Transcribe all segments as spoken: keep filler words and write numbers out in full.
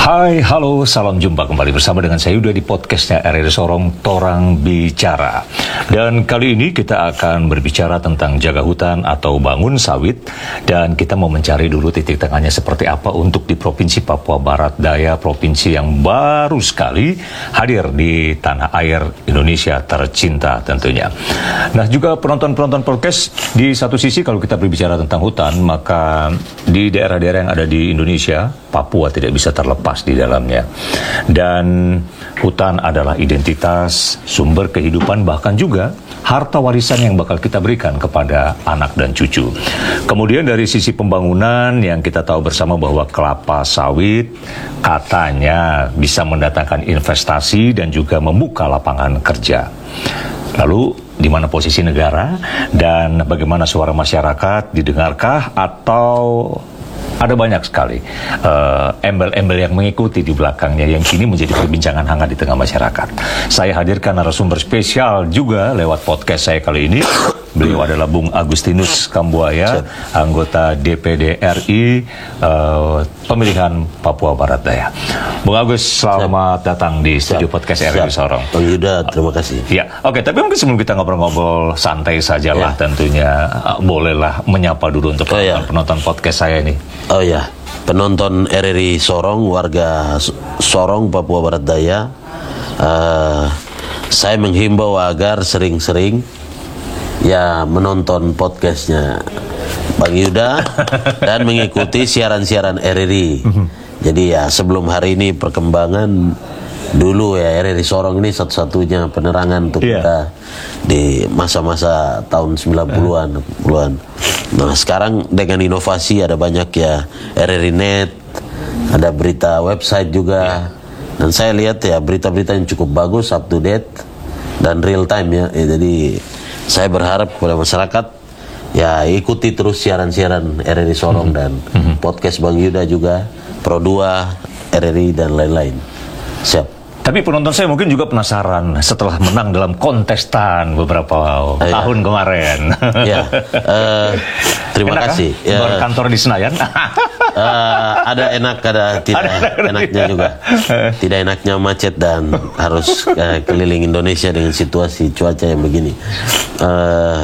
Hai, halo, salam jumpa kembali bersama dengan saya Yuda di podcastnya R R I Sorong, Torang Bicara. Dan kali ini kita akan berbicara tentang jaga hutan atau bangun sawit. Dan kita mau mencari dulu titik tengahnya seperti apa untuk di Provinsi Papua Barat Daya, provinsi yang baru sekali hadir di tanah air Indonesia tercinta tentunya. Nah, juga penonton-penonton podcast, di satu sisi kalau kita berbicara tentang hutan, maka di daerah-daerah yang ada di Indonesia, Papua tidak bisa terlepas di dalamnya. Dan hutan adalah identitas, sumber kehidupan, bahkan juga harta warisan yang bakal kita berikan kepada anak dan cucu. Kemudian dari sisi pembangunan yang kita tahu bersama bahwa kelapa sawit katanya bisa mendatangkan investasi dan juga membuka lapangan kerja. Lalu di mana posisi negara dan bagaimana suara masyarakat, didengarkah atau ada banyak sekali uh, embel-embel yang mengikuti di belakangnya yang kini menjadi perbincangan hangat di tengah masyarakat. Saya hadirkan narasumber spesial juga lewat podcast saya kali ini. Beliau adalah Bung Agustinus Kambuaya, anggota D P D R I uh, pemilihan Papua Barat Daya. Bung Agus, selamat Siap. datang di studio Siap. podcast R R I Sorong. Bang Yuda, terima kasih. Ya, oke. Okay, tapi mungkin sebelum kita ngobrol-ngobrol santai sajalah, ya. tentunya uh, bolehlah menyapa dulu untuk oh, penonton, ya. penonton podcast saya ini. Oh ya, penonton R R I Sorong, warga Sorong, Papua Barat Daya. Uh, saya menghimbau agar sering-sering ya menonton podcastnya Bang Yuda dan mengikuti siaran-siaran R R I. Jadi ya sebelum hari ini perkembangan dulu ya R R I Sorong ini satu-satunya penerangan untuk yeah. kita di masa-masa tahun sembilan puluhan. Nah sekarang dengan inovasi ada banyak ya R R I Net, ada berita website juga. Yeah. Dan saya lihat ya berita-berita yang cukup bagus, up to date dan real time ya. ya jadi saya berharap kepada masyarakat ya ikuti terus siaran-siaran R R I Sorong mm-hmm. dan mm-hmm. podcast Bang Yuda juga, Pro dua, R R I dan lain-lain. Siap. Tapi penonton saya mungkin juga penasaran setelah menang dalam kontestan beberapa uh, tahun ya. kemarin. Ya, uh, terima enak kasih. Ya, berkantor di Senayan. uh, ada enak, ada tidak ada enaknya juga. Tidak enaknya macet dan harus uh, keliling Indonesia dengan situasi cuaca yang begini. Uh,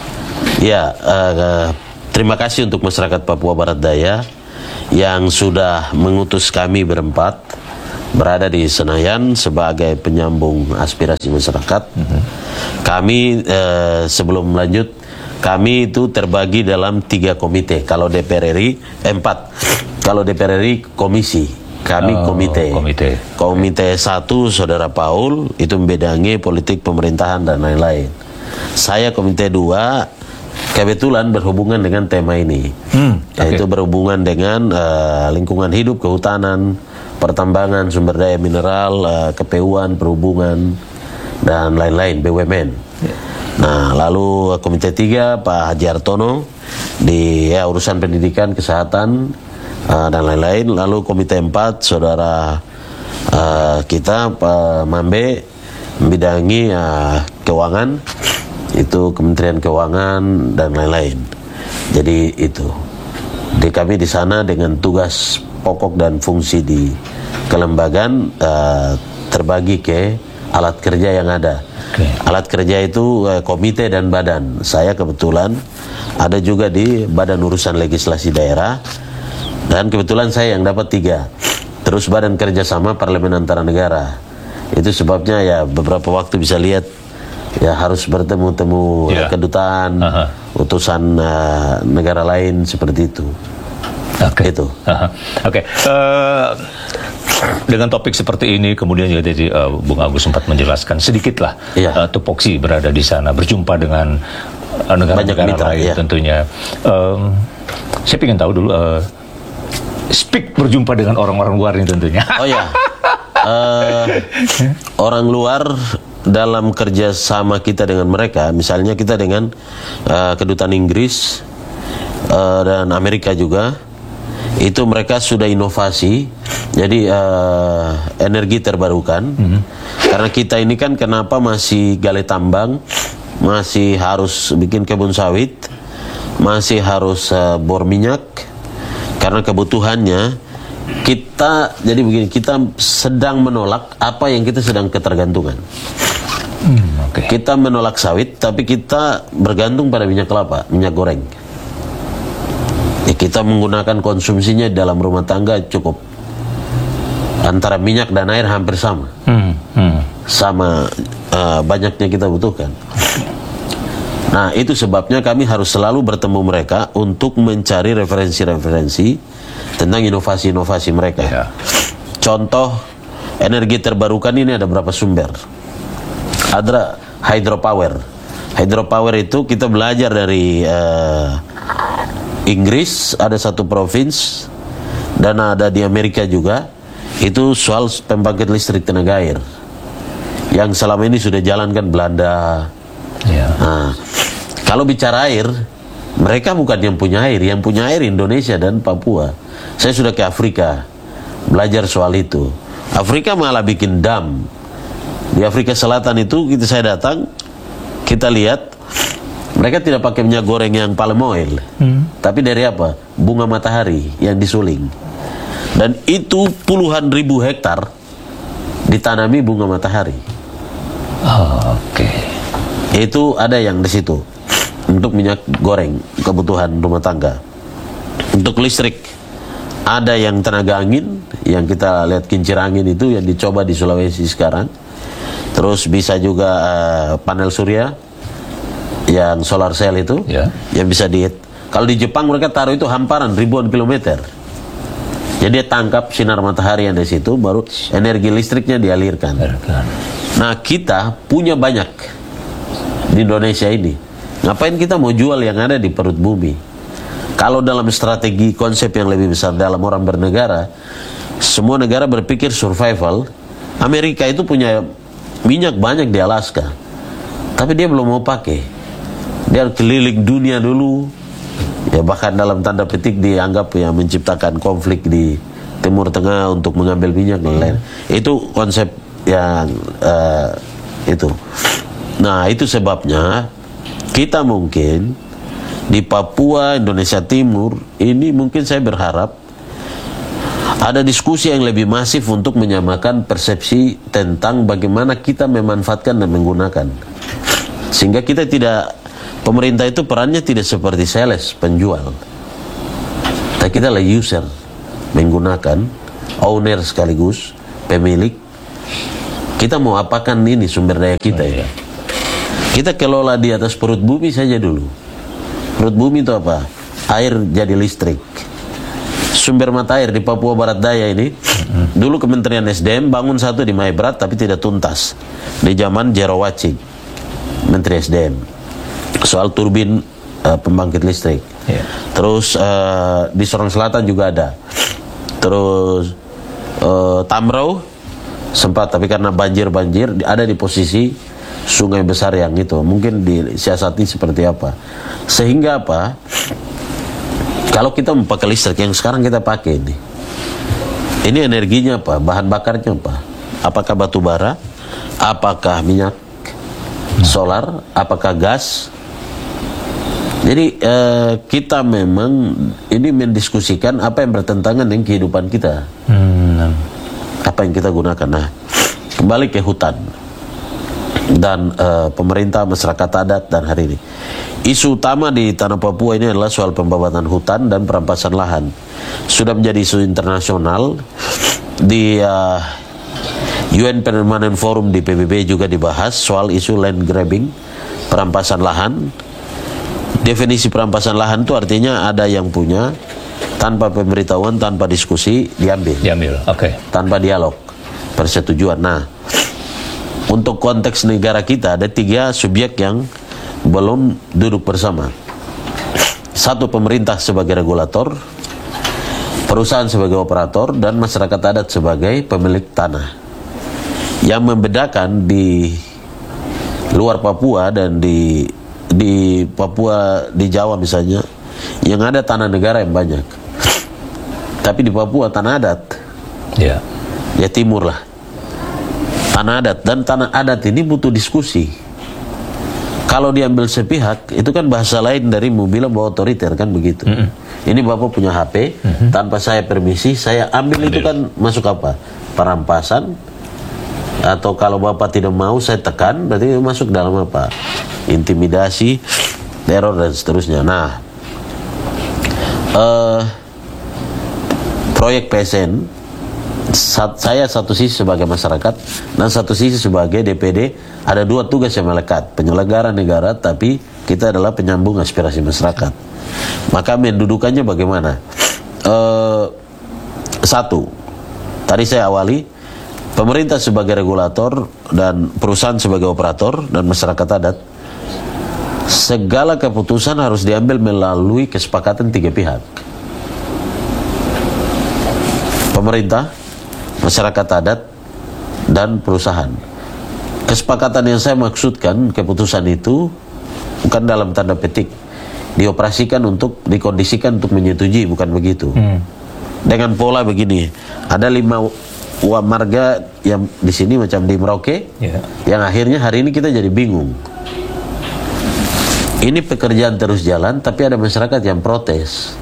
ya, uh, terima kasih untuk masyarakat Papua Barat Daya yang sudah mengutus kami berempat berada di Senayan sebagai penyambung aspirasi masyarakat. Mm-hmm. Kami eh, sebelum lanjut, kami itu terbagi dalam tiga komite. Kalau D P R R I eh, empat. Kalau D P R R I komisi, kami oh, komite. Komite. Komite satu Saudara Paul itu membedangi politik pemerintahan dan lain-lain. Saya komite dua kebetulan berhubungan dengan tema ini, hmm, okay. yaitu berhubungan dengan uh, lingkungan hidup, kehutanan, pertambangan, sumber daya mineral, uh, K P U-an, perhubungan, dan lain-lain, B U M N. Yeah. Nah, lalu komite tiga Pak Haji Artono di ya, urusan pendidikan, kesehatan, uh, dan lain-lain. Lalu komite empat Saudara uh, kita Pak Mambe membidangi uh, keuangan, itu Kementerian Keuangan dan lain-lain. Jadi itu. Di kami di sana dengan tugas pokok dan fungsi di kelembagaan uh, terbagi ke alat kerja yang ada. Okay. Alat kerja itu uh, komite dan badan. Saya kebetulan ada juga di Badan Urusan Legislasi Daerah dan kebetulan saya yang dapat tiga. Terus Badan Kerjasama Parlemen Antara Negara. Itu sebabnya ya beberapa waktu bisa lihat ya harus bertemu-temu yeah. kedutaan, uh-huh. utusan uh, negara lain seperti itu. Oke. Okay. Itu. Uh-huh. Oke. Okay. Uh, dengan topik seperti ini, kemudian juga tadi uh, Bung Agus sempat menjelaskan sedikitlah yeah. uh, tupoksi berada di sana, berjumpa dengan uh, negara-negara lain yeah. tentunya. Um, saya ingin tahu dulu, uh, speak berjumpa dengan orang-orang luar ini tentunya. Oh ya, uh, orang luar. Dalam kerjasama kita dengan mereka, misalnya kita dengan uh, kedutaan Inggris uh, dan Amerika juga, itu mereka sudah inovasi, jadi uh, energi terbarukan. Mm-hmm. Karena kita ini kan kenapa masih gali tambang, masih harus bikin kebun sawit, masih harus uh, bor minyak, karena kebutuhannya kita jadi begini, kita sedang menolak apa yang kita sedang ketergantungan. Hmm, okay. Kita menolak sawit, tapi kita bergantung pada minyak kelapa, minyak goreng. Ya, kita menggunakan konsumsinya dalam rumah tangga cukup. Antara minyak dan air hampir sama. Hmm, hmm. Sama uh, banyaknya kita butuhkan. Nah, itu sebabnya kami harus selalu bertemu mereka untuk mencari referensi-referensi tentang inovasi-inovasi mereka. Yeah. Contoh, energi terbarukan ini ada berapa sumber? Ada hydropower. Hydropower itu kita belajar dari uh, Inggris, ada satu provinsi, dan ada di Amerika juga. Itu soal pembangkit listrik tenaga air yang selama ini sudah jalankan Belanda. Yeah. Nah, kalau bicara air, mereka bukan yang punya air, yang punya air Indonesia dan Papua. Saya sudah ke Afrika belajar soal itu. Afrika malah bikin dam. Di Afrika Selatan itu kita saya datang, kita lihat mereka tidak pakai minyak goreng yang palm oil, hmm. tapi dari apa? Bunga matahari yang disuling. Dan itu puluhan ribu hektar ditanami bunga matahari. Oh, Oke. Okay. Itu ada yang di situ untuk minyak goreng kebutuhan rumah tangga. Untuk listrik ada yang tenaga angin yang kita lihat kincir angin itu yang dicoba di Sulawesi sekarang. Terus bisa juga uh, panel surya yang solar cell itu, yeah. yang bisa di. Kalau di Jepang mereka taruh itu hamparan ribuan kilometer. Jadi dia tangkap sinar matahari yang di situ, baru energi listriknya dialirkan. Nah, kita punya banyak di Indonesia ini. Ngapain kita mau jual yang ada di perut bumi? Kalau dalam strategi konsep yang lebih besar dalam orang bernegara, semua negara berpikir survival. Amerika itu punya minyak banyak di Alaska, tapi dia belum mau pakai. Dia keliling dunia dulu, ya bahkan dalam tanda petik dianggap ya menciptakan konflik di Timur Tengah untuk mengambil minyak dan lain. Itu konsep yang uh, itu. Nah, itu sebabnya kita mungkin di Papua, Indonesia Timur ini mungkin saya berharap ada diskusi yang lebih masif untuk menyamakan persepsi tentang bagaimana kita memanfaatkan dan menggunakan. Sehingga kita tidak, pemerintah itu perannya tidak seperti sales, penjual. Tapi kita adalah user, menggunakan, owner sekaligus, pemilik. Kita mau apakan ini sumber daya kita ya. Kita kelola di atas perut bumi saja dulu. Perut bumi itu apa? Air jadi listrik. Sumber mata air di Papua Barat Daya ini, mm-hmm. dulu Kementerian S D M bangun satu di Maibrat tapi tidak tuntas di zaman Jerowacik, Menteri S D M, soal turbin uh, pembangkit listrik. Yeah. Terus uh, di Sorong Selatan juga ada. Terus uh, Tamrau sempat, tapi karena banjir-banjir ada di posisi sungai besar yang itu, mungkin disiasati seperti apa. Sehingga apa? Kalau kita memakai listrik yang sekarang kita pakai ini, ini energinya apa? Bahan bakarnya apa? Apakah batu bara? Apakah minyak solar? Apakah gas? Jadi eh, kita memang ini mendiskusikan apa yang bertentangan dengan kehidupan kita. Hmm. Apa yang kita gunakan. Nah, kembali ke hutan dan eh, pemerintah, masyarakat adat dan hari ini. Isu utama di tanah Papua ini adalah soal pembabatan hutan dan perampasan lahan. Sudah menjadi isu internasional. Di uh, U N Permanent Forum di P B B juga dibahas soal isu land grabbing, perampasan lahan. Definisi perampasan lahan itu artinya ada yang punya, tanpa pemberitahuan, tanpa diskusi, diambil. Diambil, oke. Okay. Tanpa dialog, persetujuan. Nah, untuk konteks negara kita ada tiga subjek yang belum duduk bersama. Satu, pemerintah sebagai regulator, perusahaan sebagai operator, dan masyarakat adat sebagai pemilik tanah. Yang membedakan di luar Papua dan di di Papua, di Jawa misalnya, yang ada tanah negara yang banyak, tapi di Papua tanah adat. Ya, ya timur lah, tanah adat. Dan tanah adat ini butuh diskusi. Kalau diambil sepihak, itu kan bahasa lain dari mau bilang bahwa otoriter, kan begitu. Mm-hmm. Ini Bapak punya H P, mm-hmm. tanpa saya permisi, saya ambil. Ambil itu kan masuk apa? Perampasan. Atau kalau Bapak tidak mau saya tekan, berarti masuk dalam apa? Intimidasi, teror dan seterusnya. Nah, uh, proyek P S N, Sat, saya satu sisi sebagai masyarakat dan satu sisi sebagai D P D, ada dua tugas yang melekat. Penyelenggara negara, tapi kita adalah penyambung aspirasi masyarakat. Maka mendudukannya bagaimana? Uh, satu, tadi saya awali, pemerintah sebagai regulator dan perusahaan sebagai operator dan masyarakat adat, segala keputusan harus diambil melalui kesepakatan tiga pihak. Pemerintah, masyarakat adat, dan perusahaan. Kesepakatan yang saya maksudkan, keputusan itu bukan dalam tanda petik, dioperasikan untuk, dikondisikan untuk menyetujui, bukan begitu. Hmm. Dengan pola begini, ada lima marga yang di sini macam di Merauke, yeah. yang akhirnya hari ini kita jadi bingung. Ini pekerjaan terus jalan, tapi ada masyarakat yang protes.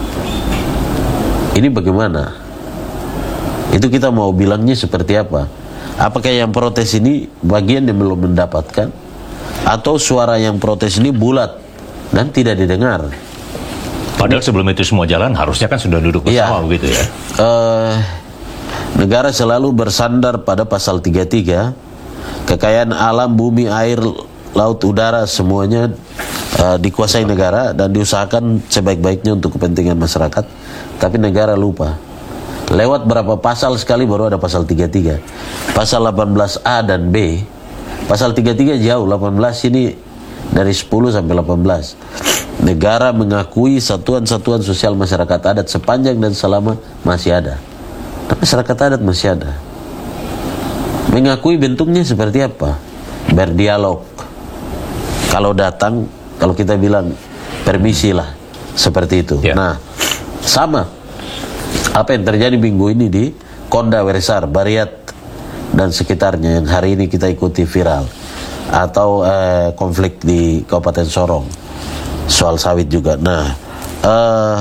Ini bagaimana? Itu kita mau bilangnya seperti apa? Apakah yang protes ini bagian yang belum mendapatkan? Atau suara yang protes ini bulat dan tidak didengar? Padahal sebelum itu semua jalan, harusnya kan sudah duduk bersama, ya. begitu ya? Uh, negara selalu bersandar pada pasal tiga puluh tiga, kekayaan alam, bumi, air, laut, udara, semuanya uh, dikuasai negara dan diusahakan sebaik-baiknya untuk kepentingan masyarakat. Tapi negara lupa. Lewat berapa pasal sekali baru ada pasal tiga puluh tiga. Pasal delapan belas A dan B. Pasal tiga puluh tiga jauh, delapan belas ini dari sepuluh sampai delapan belas. Negara mengakui satuan-satuan sosial masyarakat adat sepanjang dan selama masih ada. Dan masyarakat adat masih ada. Mengakui bentuknya seperti apa? Berdialog. Kalau datang, kalau kita bilang permisi lah, seperti itu. Yeah. Nah, sama apa yang terjadi minggu ini di Konda Weresar, Bariat dan sekitarnya yang hari ini kita ikuti viral, atau eh, konflik di Kabupaten Sorong soal sawit juga. Nah, eh,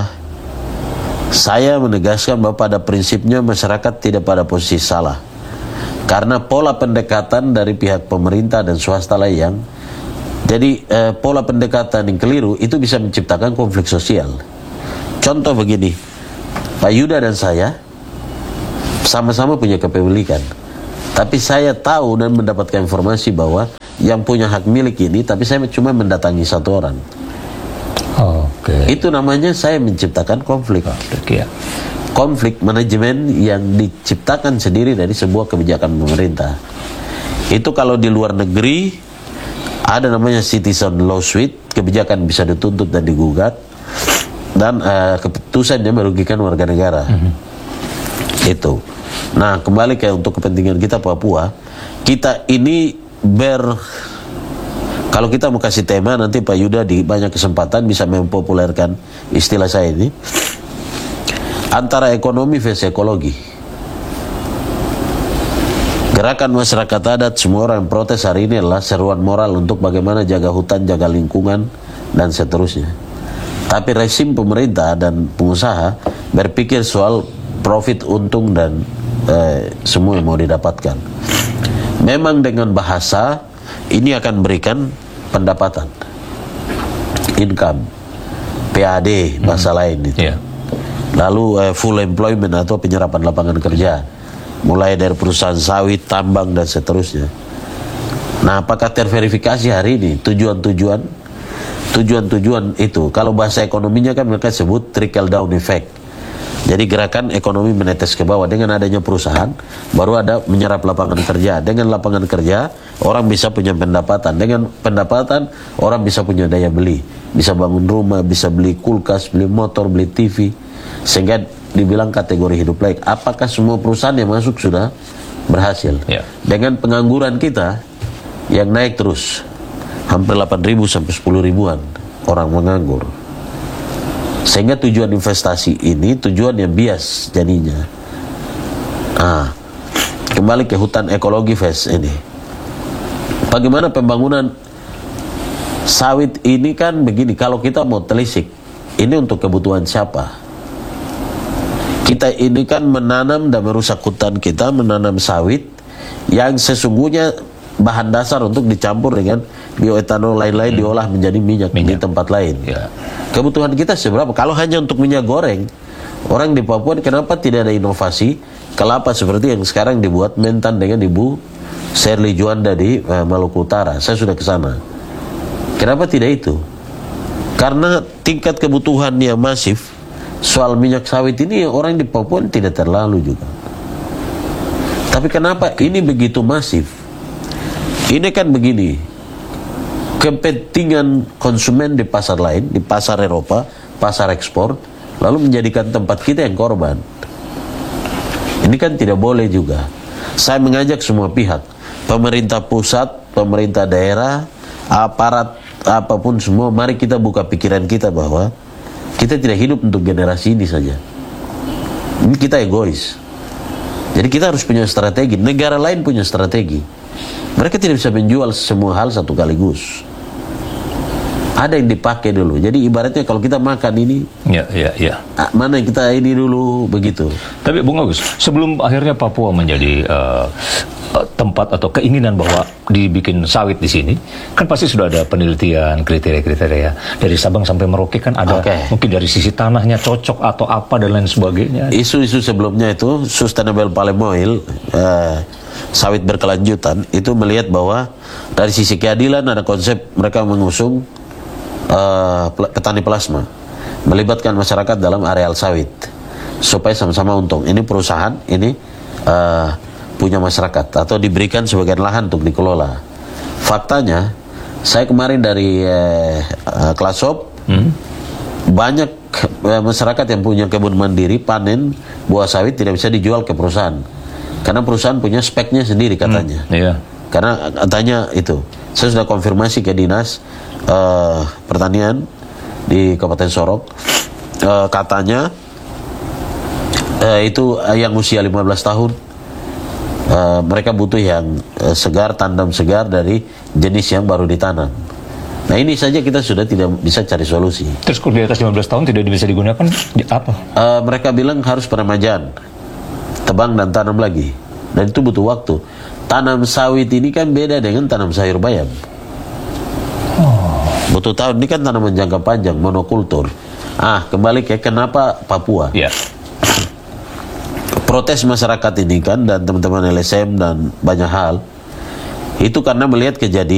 saya menegaskan bahwa pada prinsipnya masyarakat tidak pada posisi salah, karena pola pendekatan dari pihak pemerintah dan swasta lah yang jadi eh, pola pendekatan yang keliru itu bisa menciptakan konflik sosial. Contoh begini, Pak Yuda dan saya sama-sama punya kepemilikan, tapi saya tahu dan mendapatkan informasi bahwa yang punya hak milik ini, tapi saya cuma mendatangi satu orang. Oh, Oke. Okay. Itu namanya saya menciptakan konflik. Konflik, ya. Konflik manajemen yang diciptakan sendiri dari sebuah kebijakan pemerintah. Itu kalau di luar negeri ada namanya citizen lawsuit, kebijakan bisa dituntut dan digugat. Dan uh, keputusannya merugikan warga negara. Mm-hmm. Itu. Nah, kembali ke untuk kepentingan kita Papua, kita ini ber kalau kita mau kasih tema, nanti Pak Yuda di banyak kesempatan bisa mempopulerkan istilah saya ini, antara ekonomi versus ekologi. Gerakan masyarakat adat, semua orang protes hari ini adalah seruan moral untuk bagaimana jaga hutan, jaga lingkungan, dan seterusnya. Tapi rezim pemerintah dan pengusaha berpikir soal profit, untung, dan eh, semua yang mau didapatkan. Memang dengan bahasa ini akan berikan pendapatan, income, P A D bahasa hmm. lain itu. Yeah. Lalu eh, full employment atau penyerapan lapangan kerja, mulai dari perusahaan sawit, tambang, dan seterusnya. Nah, apakah terverifikasi hari ini tujuan-tujuan Tujuan-tujuan itu, kalau bahasa ekonominya kan mereka sebut trickle down effect. Jadi gerakan ekonomi menetes ke bawah. Dengan adanya perusahaan, baru ada menyerap lapangan kerja. Dengan lapangan kerja, orang bisa punya pendapatan. Dengan pendapatan, orang bisa punya daya beli. Bisa bangun rumah, bisa beli kulkas, beli motor, beli T V. Sehingga dibilang kategori hidup layak. Apakah semua perusahaan yang masuk sudah berhasil? Yeah. Dengan pengangguran kita yang naik terus, hampir delapan ribu sampai sepuluh ribuan orang menganggur. Sehingga tujuan investasi ini tujuan yang bias jadinya. Nah, kembali ke hutan ekologi Ves ini. Bagaimana pembangunan sawit ini kan begini, kalau kita mau telisik, ini untuk kebutuhan siapa? Kita ini kan menanam dan merusak hutan kita, menanam sawit yang sesungguhnya bahan dasar untuk dicampur dengan bioetanol lain-lain, hmm. diolah menjadi minyak, minyak. di tempat lain. Ya. Kebutuhan kita seberapa? Kalau hanya untuk minyak goreng, orang di Papua kenapa tidak ada inovasi kelapa seperti yang sekarang dibuat Mentan dengan Ibu Shirley Juanda di uh, Maluku Utara? Saya sudah ke sana. Kenapa tidak itu? Karena tingkat kebutuhannya masif. Soal minyak sawit ini orang di Papua tidak terlalu juga. Tapi kenapa ini begitu masif? Ini kan begini, kepentingan konsumen di pasar lain, di pasar Eropa, pasar ekspor, lalu menjadikan tempat kita yang korban. Ini kan tidak boleh juga. Saya mengajak semua pihak, pemerintah pusat, pemerintah daerah, aparat, apapun semua, mari kita buka pikiran kita bahwa kita tidak hidup untuk generasi ini saja. Ini kita egois. Jadi kita harus punya strategi. Negara lain punya strategi. Mereka tidak bisa menjual semua hal satu kaligus. Ada yang dipakai dulu. Jadi ibaratnya kalau kita makan ini, ya, ya, ya. mana yang kita ini dulu begitu. Tapi Bung Agus, sebelum akhirnya Papua menjadi uh, tempat atau keinginan bahwa dibikin sawit di sini, kan pasti sudah ada penelitian, kriteria-kriteria dari Sabang sampai Merauke kan ada. Okay. Mungkin dari sisi tanahnya cocok atau apa dan lain sebagainya. Isu-isu sebelumnya itu Sustainable Palm Oil, uh, sawit berkelanjutan, itu melihat bahwa dari sisi keadilan ada konsep mereka mengusung uh, petani plasma, melibatkan masyarakat dalam areal sawit supaya sama-sama untung. Ini perusahaan, ini uh, punya masyarakat atau diberikan sebagian lahan untuk dikelola. Faktanya, saya kemarin dari uh, uh, Klasop, hmm? banyak uh, masyarakat yang punya kebun mandiri panen buah sawit tidak bisa dijual ke perusahaan karena perusahaan punya speknya sendiri katanya. Hmm, iya. Karena katanya itu, saya sudah konfirmasi ke dinas uh, pertanian di Kabupaten Sorong, uh, katanya uh, itu uh, yang usia lima belas tahun. Uh, mereka butuh yang uh, segar, tandem segar dari jenis yang baru ditanam. Nah ini saja kita sudah tidak bisa cari solusi. Terus kalau di atas lima belas tahun tidak bisa digunakan apa? Uh, mereka bilang harus peremajaan, tebang dan tanam lagi. Dan itu butuh waktu. Tanam sawit ini kan beda dengan tanam sayur bayam. Oh. Butuh tahun, ini kan tanaman jangka panjang, monokultur. Ah, kembali ke kenapa Papua. Yeah. Protes masyarakat ini kan dan teman-teman L S M dan banyak hal itu karena melihat kejadian